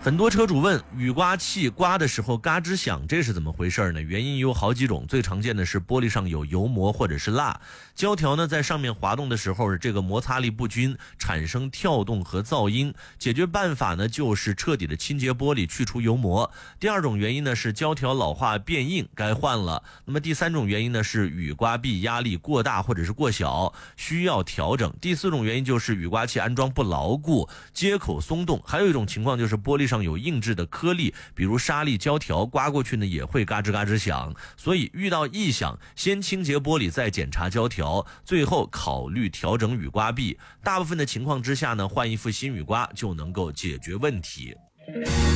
很多车主问，雨刮器刮的时候嘎吱响，这是怎么回事呢？原因有好几种，最常见的是玻璃上有油膜或者是蜡，胶条呢在上面滑动的时候，这个摩擦力不均，产生跳动和噪音。解决办法呢就是彻底的清洁玻璃，去除油膜。第二种原因呢是胶条老化变硬，该换了。那么第三种原因呢是雨刮臂压力过大或者是过小，需要调整。第四种原因就是雨刮器安装不牢固，接口松动。还有一种情况就是玻璃上有硬质的颗粒，比如沙粒、胶条，刮过去呢也会嘎吱嘎吱响。所以遇到异响，先清洁玻璃，再检查胶条，最后考虑调整雨刮臂。大部分的情况之下呢，换一副新雨刮就能够解决问题。